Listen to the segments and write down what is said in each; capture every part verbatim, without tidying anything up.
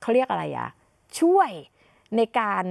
เขาเรียกอะไรอะช่วยในการ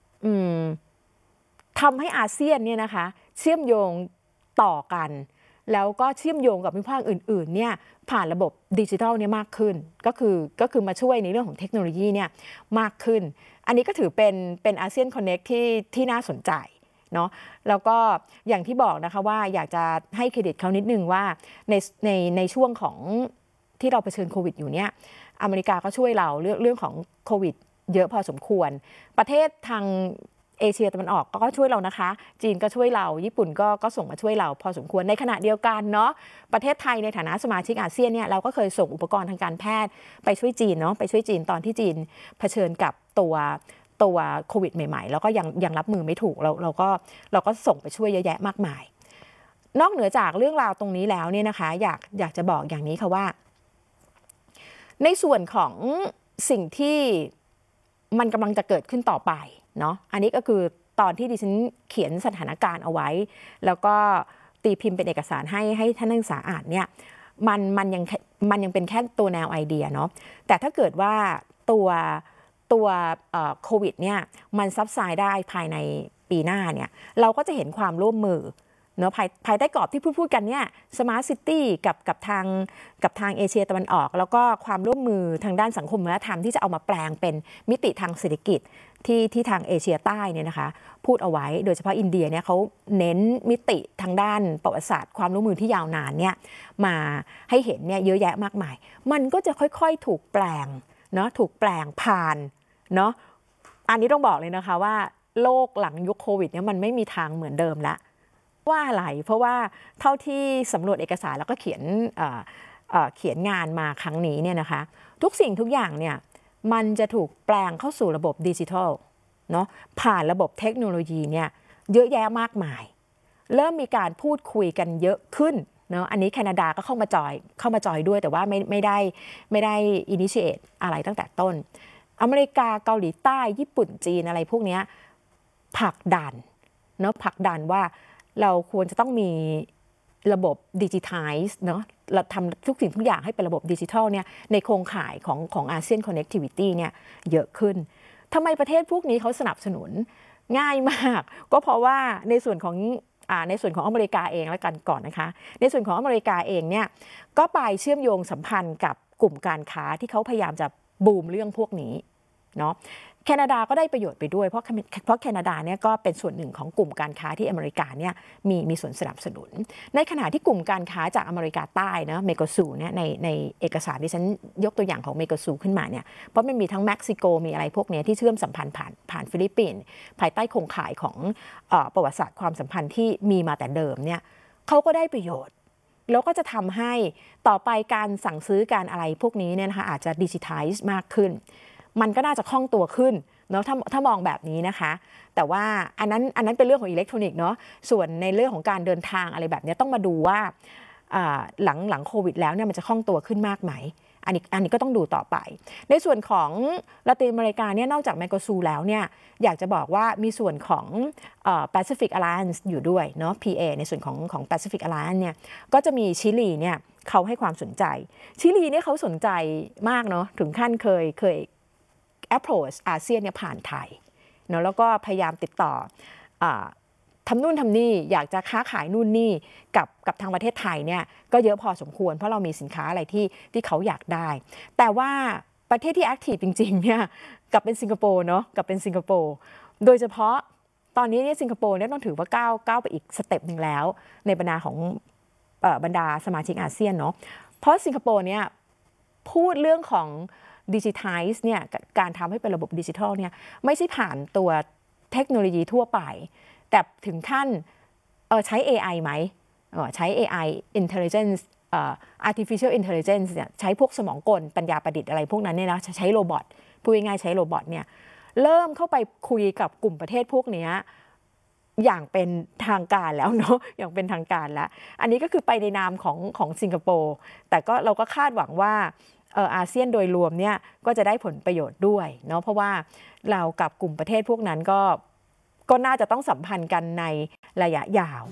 ทำให้อาเซียนเนี่ยนะคะเชื่อมโยงต่อกันแล้วก็เชื่อมโยงกับภูมิภาคอื่นๆเนี่ยผ่านระบบดิจิทัลเนี่ยมากขึ้นก็คือก็คือมาช่วยในเรื่องของเทคโนโลยีเนี่ยมากขึ้นอันนี้ก็ถือเป็นเป็นอาเซียนคอนเน็กที่ที่น่าสนใจเนาะแล้วก็อย่างที่บอกนะคะว่าอยากจะให้เครดิตเขานิดนึงว่าในในในช่วงของที่เราเผชิญโควิดอยู่เนี่ยอเมริกาก็ช่วยเราเรื่องเรื่องของโควิดเยอะพอสมควรประเทศทางเอเชียตะวันออกก็ช่วยเรานะคะจีนก็ช่วยเราญี่ปุ่นก็ก็ส่งมาช่วยเราพอสมควรในขณะเดียวกันเนาะประเทศไทยในฐานะสมาชิกอาเซียนเนี่ยเราก็เคยส่งอุปกรณ์ทางการแพทย์ไปช่วยจีนเนาะไปช่วยจีนตอนที่จีนเผชิญกับตัวตัวโควิดใหม่ๆแล้วก็ยังยังรับมือไม่ถูกเราเราก็เราก็ส่งไปช่วยเยอะแยะมากมายนอกเหนือจากเรื่องราวตรงนี้แล้วเนี่ยนะคะอยากอยากจะบอกอย่างนี้ค่ะว่าในส่วนของสิ่งที่มันกำลังจะเกิดขึ้นต่อไปเนาะอันนี้ก็คือตอนที่ดิฉันเขียนสถานการณ์เอาไว้แล้วก็ตีพิมพ์เป็นเอกสารให้ให้ท่านนักศึกษาอ่านเนี่ยมันมันยังมันยังเป็นแค่ตัวแนวไอเดียเนาะแต่ถ้าเกิดว่าตัวตัวโควิดเนี่ยมันซับไซด์ได้ภายในปีหน้าเนี่ยเราก็จะเห็นความร่วมมือเนาะภายภายใต้กรอบที่พูดพูดกันเนี่ยสมาร์ทซิตี้กับกับทางกับทางเอเชียตะวันออกแล้วก็ความร่วมมือทางด้านสังคมวัฒนธรรมที่จะเอามาแปลงเป็นมิติทางเศรษฐกิจที่ที่ทางเอเชียใต้เนี่ยนะคะพูดเอาไว้โดยเฉพาะอินเดียเนี่ยเขาเน้นมิติทางด้านประวัติศาสตร์ความร่วมมือที่ยาวนานเนี่ยมาให้เห็นเนี่ยเยอะแยะมากมายมันก็จะค่อยๆถูกแปลงเนาะถูกแปลงผ่านเนาะอันนี้ต้องบอกเลยนะคะว่าโลกหลังยุคโควิดเนี่ยมันไม่มีทางเหมือนเดิมละว่าอะไรเพราะว่าเท่าที่สำรวจเอกสารแล้วก็เขียนเอ่อเอ่อเขียนงานมาครั้งนี้เนี่ยนะคะทุกสิ่งทุกอย่างเนี่ยมันจะถูกแปลงเข้าสู่ระบบดิจิทัลเนาะผ่านระบบเทคโนโลยีเนี่ยเยอะแยะมากมายเริ่มมีการพูดคุยกันเยอะขึ้นเนาะอันนี้แคนาดาก็เข้ามาจอยเข้ามาจอยด้วยแต่ว่าไม่ไม่ได้ไม่ได้อินิชิเอตอะไรตั้งแต่ต้นอเมริกาเกาหลีใต้ญี่ปุ่นจีนอะไรพวกนี้ผลักดันเนาะผลักดันว่าเราควรจะต้องมีระบบดิจิทัลเนาะเราทำทุกสิ่งทุกอย่างให้เป็นระบบดิจิทัลเนี่ยในโครงข่ายของของอาเซียนคอนเน็กทิวิตี้เนี่ยเยอะขึ้นทำไมประเทศพวกนี้เขาสนับสนุนง่ายมากก็เพราะว่าในส่วนของอ่าในส่วนของอเมริกาเองแล้วกันก่อนนะคะในส่วนของอเมริกาเองเนี่ยก็ไปเชื่อมโยงสัมพันธ์กับกลุ่มการค้าที่เขาพยายามจะบูมเรื่องพวกนี้เนาะแคนาดาก็ได้ประโยชน์ไปด้วยเพราะเพราะแคนาดาเนี่ยก็เป็นส่วนหนึ่งของกลุ่มการค้าที่อเมริกาเนี่ยมีมีส่วนสนับสนุนในขณะที่กลุ่มการค้าจากอเมริกาใต้นะเมโกซูเนี่ยในในเอกสารที่ฉันยกตัวอย่างของเมโกซูขึ้นมาเนี่ยเพราะมันมีทั้งเม็กซิโกมีอะไรพวกนี้ที่เชื่อมสัมพันธ์ผ่านผ่านฟิลิปปินส์ภายใต้โครงข่ายของเอ่อประวัติศาสตร์ความสัมพันธ์ที่มีมาแต่เดิมเนี่ยเขาก็ได้ประโยชน์แล้วก็จะทำให้ต่อไปการสั่งซื้อการอะไรพวกนี้เนี่ยนะคะอาจจะดิจิทัลมากขึ้นมันก็น่าจะคล่องตัวขึ้นเนาะถ้าถ้ามองแบบนี้นะคะแต่ว่าอันนั้นอันนั้นเป็นเรื่องของอิเล็กทรอนิกส์เนาะส่วนในเรื่องของการเดินทางอะไรแบบนี้ต้องมาดูว่าหลังหลังโควิดแล้วเนี่ยมันจะคล่องตัวขึ้นมากไหมอันนี้อันนี้ก็ต้องดูต่อไปในส่วนของลาตินอเมริกาเนี่ยนอกจากเมโกซูแล้วเนี่ยอยากจะบอกว่ามีส่วนของ Pacific Alliance อยู่ด้วยเนาะ พี เอ ในส่วนของของ Pacific Alliance เนี่ยก็จะมีชิลีเนี่ยเขาให้ความสนใจชิลีเนี่ยเขาสนใจมากเนาะถึงขั้นเคยเคยapproach อาเซียนเนี่ยผ่านไทยเนาะแล้วก็พยายามติดต่อทำนู่นทำนี่อยากจะค้าขายนู่นนี่กับกับทางประเทศไทยเนี่ยก็เยอะพอสมควรเพราะเรามีสินค้าอะไรที่ที่เขาอยากได้แต่ว่าประเทศที่แอคทีฟจริงๆเนี่ยกับเป็นสิงคโปร์เนาะกับเป็นสิงคโปร์โดยเฉพาะตอนนี้เนี่ยสิงคโปร์เนี่ยต้องถือว่าก้าวก้าวไปอีกสเต็ปหนึ่งแล้วในบรรดาของบรรดาสมาชิกอาเซียนเนาะเพราะสิงคโปร์เนี่ยพูดเรื่องของดิจิทัลเนี่ยการทำให้เป็นระบบดิจิทัลเนี่ยไม่ใช่ผ่านตัวเทคโนโลยีทั่วไปแต่ถึงขั้นเออใช้ เอ ไอ ไหมเออใช้ เอ ไอ intelligence เอ่อ artificial intelligence เนี่ยใช้พวกสมองกลปัญญาประดิษฐ์อะไรพวกนั้นเนี่ยนะใช้โรบอทพูดง่ายๆใช้โรบอทเนี่ยเริ่มเข้าไปคุยกับกลุ่มประเทศพวกนี้อย่างเป็นทางการแล้วเนาะอย่างเป็นทางการแล้วอันนี้ก็คือไปในนามของของสิงคโปร์แต่ก็เราก็คาดหวังว่าเอออาเซียนโดยรวมเนี่ยก็จะได้ผลประโยชน์ด้วยเนาะเพราะว่าเรากับกลุ่มประเทศพวกนั้นก็ก็น่าจะต้องสัมพันธ์กันในระยะยาว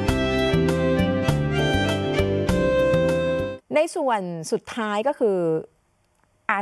ในส่วนสุดท้ายก็คือ